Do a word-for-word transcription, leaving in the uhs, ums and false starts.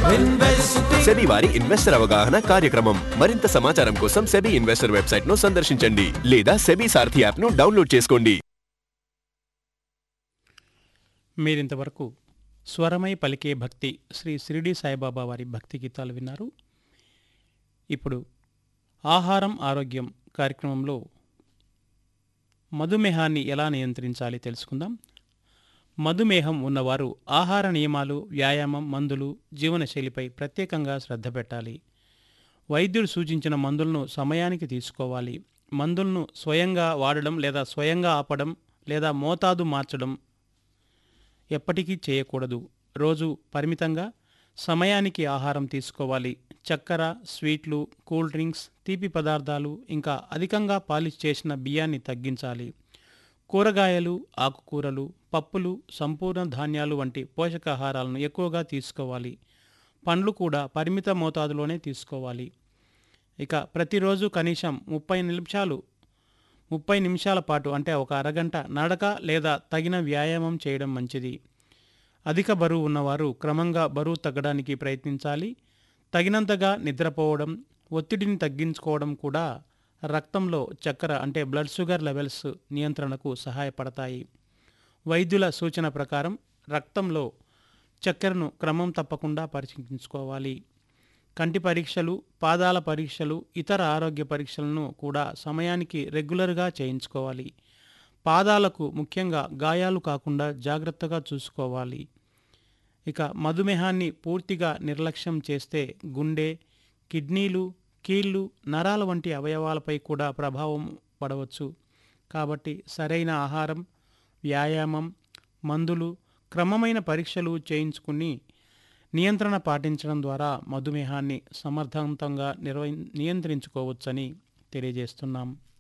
SEBI వారి investor అవగాహన కార్యక్రమం. మరింత సమాచారం కోసం సెబీ ఇన్వెస్టర్ వెబ్సైట్ ను సందర్శించండి లేదా సెబీ సారథి యాప్ ను డౌన్లోడ్ చేసుకోండి. మీరింతవరకు స్వరమై పలికే భక్తి శ్రీ షిరిడి సాయిబాబా వారి భక్తి గీతాలు విన్నారు. ఇప్పుడు ఆహారం ఆరోగ్యం కార్యక్రమంలో మధుమేహాన్ని ఎలా నియంత్రించాలి తెలుసుకుందాం. మధుమేహం ఉన్నవారు ఆహార నియమాలు, వ్యాయామం, మందులు, జీవనశైలిపై ప్రత్యేకంగా శ్రద్ధ పెట్టాలి. వైద్యుడు సూచించిన మందులను సమయానికి తీసుకోవాలి. మందులను స్వయంగా వాడడం లేదా స్వయంగా ఆపడం లేదా మోతాదు మార్చడం ఎప్పటికీ చేయకూడదు. రోజు పరిమితంగా సమయానికి ఆహారం తీసుకోవాలి. చక్కెర, స్వీట్లు, కూల్ డ్రింక్స్, తీపి పదార్థాలు, ఇంకా అధికంగా పాలిష్ చేసిన బియ్యాన్ని తగ్గించాలి. కూరగాయలు, ఆకుకూరలు, పప్పులు, సంపూర్ణ ధాన్యాలు వంటి పోషకాహారాలను ఎక్కువగా తీసుకోవాలి. పండ్లు కూడా పరిమిత మోతాదులోనే తీసుకోవాలి. ఇక ప్రతిరోజు కనీసం ముప్పై నిమిషాలు ముప్పై నిమిషాల పాటు అంటే ఒక అరగంట నడక లేదా తగిన వ్యాయామం చేయడం మంచిది. అధిక బరువు ఉన్నవారు క్రమంగా బరువు తగ్గడానికి ప్రయత్నించాలి. తగినంతగా నిద్రపోవడం, ఒత్తిడిని తగ్గించుకోవడం కూడా రక్తంలో చక్కెర అంటే బ్లడ్ షుగర్ లెవెల్స్ నియంత్రణకు సహాయపడతాయి. వైద్యుల సూచన ప్రకారం రక్తంలో చక్కెరను క్రమం తప్పకుండా పరీక్షించుకోవాలి. కంటి పరీక్షలు, పాదాల పరీక్షలు, ఇతర ఆరోగ్య పరీక్షలను కూడా సమయానికి రెగ్యులర్గా చేయించుకోవాలి. పాదాలకు ముఖ్యంగా గాయాలు కాకుండా జాగ్రత్తగా చూసుకోవాలి. ఇక మధుమేహాన్ని పూర్తిగా నిర్లక్ష్యం చేస్తే గుండె, కిడ్నీలు, కీళ్ళు, నరాల వంటి అవయవాలపై కూడా ప్రభావం పడవచ్చు. కాబట్టి సరైన ఆహారం, వ్యాయామం, మందులు, క్రమమైన పరీక్షలు చేయించుకుని నియంత్రణ పాటించడం ద్వారా మధుమేహాన్ని సమర్థవంతంగా నిర్వ నియంత్రించుకోవచ్చని తెలియజేస్తున్నాం.